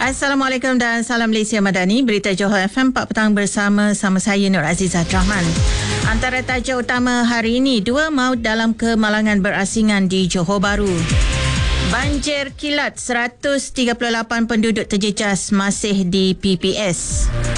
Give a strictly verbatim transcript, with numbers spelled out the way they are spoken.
Assalamualaikum dan salam Malaysia Madani. Berita Johor F M empat petang bersama sama saya Nur Azizah Rahman. Antara tajuk utama hari ini, dua maut dalam kemalangan berasingan di Johor Bahru. Banjir kilat, seratus tiga puluh lapan penduduk terjejas masih di P P S.